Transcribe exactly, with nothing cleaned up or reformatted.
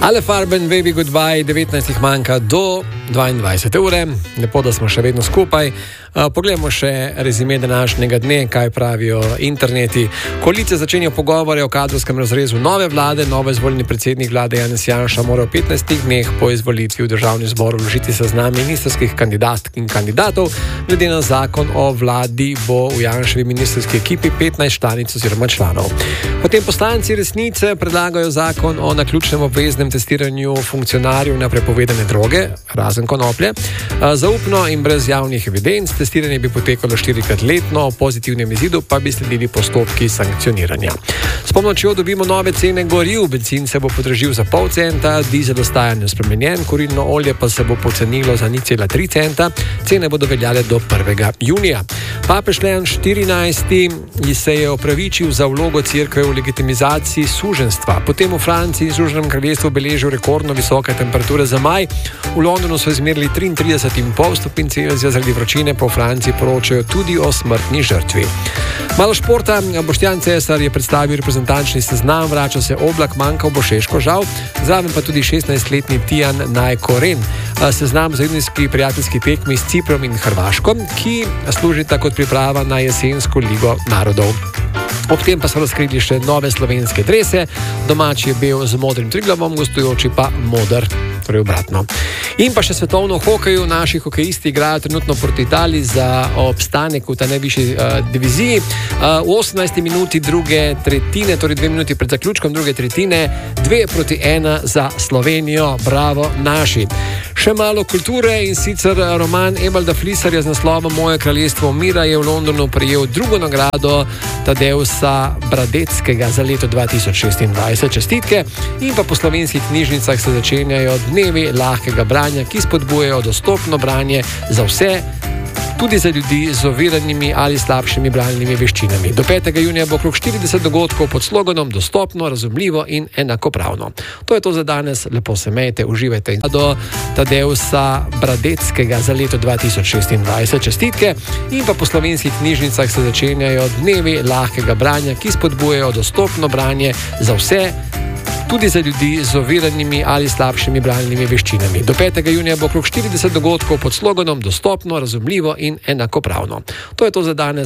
Ale Farben, Baby Goodbye, devetnajst manjka do dvaindvajsete ure. Lepo, da smo še vedno skupaj. Uh, poglejmo še rezime današnjega dne, kaj pravijo interneti. Koalicija začenja pogovore o kadrovskem razrezu nove vlade. Novo izvoljeni predsednik vlade Janez Janša mora v petnajstih dneh po izvolitvi v državni zbor vložiti seznam ministrskih kandidatk in kandidatov. Glede na zakon o vladi bo v Janševi ministrski ekipi petnajst članic oziroma članov. Potem poslanci Resnice predlagajo zakon o naključnem obveznem testiranju funkcionarjev na prepovedane droge, razen konoplje, zaupno in brez javnih evidenc. Testiranje bi potekalo štirikrat letno, o pozitivnem izidu pa bi sledili postopki sankcioniranja. S pomočjo dobimo nove cene goriv, bencin se bo podražil za pol centa, dizel ostaja nespremenjen, kurilno olje pa se bo pocenilo za nič cela tri centa, cene bodo veljale do prvega junija. Papež Leon štirinajsti se je opravičil za vlogo cerkve v legitimizaciji suženjstva. Potem v Franciji in Združenem kraljestvu beležijo rekordno visoke temperature za maj. V Londonu so izmerili triintrideset in pol stopinj Celzija, zaradi vročine po Franciji poročajo tudi o smrtni žrtvi. Malo športa. Boštjan Cesar je predstavil reprezentančni seznam, vrača se Oblak, manjkal bo Šeško, žal, zraven pa tudi šestnajstletni Tijan Najkoren. Seznam za junijski prijateljski tekmi s Ciprom in Hrvaško, ki služita kot priprava na jesensko ligo narodov. Ob tem pa so razkrili še nove slovenske drese, domači je bil z modrim Triglavom, gostujoči pa moder, torej obratno. In pa še svetovno hokeju. Naši hokejisti igrajo trenutno proti Italiji za obstanek v ta najvišji uh, diviziji. Uh, v osemnajsti minuti druge tretjine, torej dve minuti pred zaključkom druge tretjine, dve proti ena za Slovenijo. Bravo naši. Še malo kulture, in sicer roman Evalda Flisarja z naslovom Moje kraljestvo mira je v Londonu prejel drugo nagrado Tadeusa Bradeckega za leto dva tisoč šestindvajset. Čestitke. In pa po slovenskih knjižnicah se začenjajo dnevi lahkega branja, ki spodbujajo dostopno branje za vse, tudi za ljudi z oviranimi ali slabšimi bralnimi veščinami. Do petega junija bo okrog štirideset dogodkov pod sloganom Dostopno, razumljivo in enakopravno. To je to za danes. Lepo se imejte, uživajte. Do Tadeusa Bradeckega za leto dva tisoč šestindvajset. Čestitke. In pa po slovenskih knjižnicah se začenjajo dnevi lahkega branja, ki spodbujajo dostopno branje za vse, tudi za ljudi z oviranimi ali slabšimi bralnimi veščinami. Do petega junija bo okrog štirideset dogodkov pod sloganom Dostopno, razumljivo in enakopravno. To je to za danes.